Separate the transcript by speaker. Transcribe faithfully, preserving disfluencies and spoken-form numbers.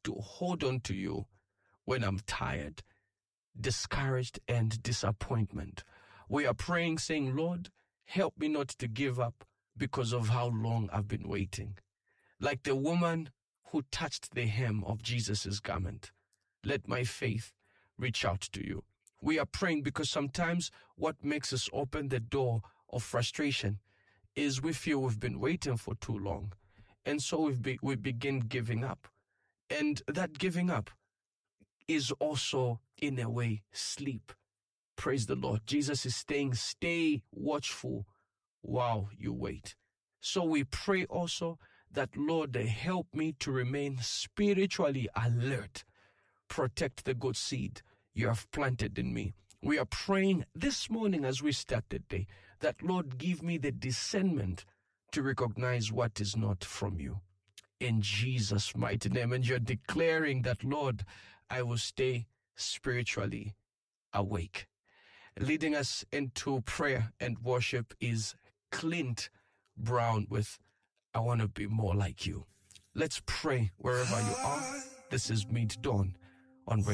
Speaker 1: to hold on to you when I'm tired, discouraged, and disappointment. We are praying, saying, Lord, help me not to give up because of how long I've been waiting. Like the woman who touched the hem of Jesus' garment, let my faith reach out to you. We are praying because sometimes what makes us open the door of frustration is we feel we've been waiting for too long. And so we be, we begin giving up. And that giving up is also, in a way, sleep. Praise the Lord. Jesus is saying, stay watchful while you wait. So we pray also that, Lord, help me to remain spiritually alert. Protect the good seed you have planted in me. We are praying this morning as we start the day that, Lord, give me the discernment to recognize what is not from you. In Jesus' mighty name. And you're declaring that, Lord, I will stay spiritually awake. Leading us into prayer and worship is Clint Brown with I Want to Be More Like You. Let's pray wherever you are. This is Mid Dawn on Radio.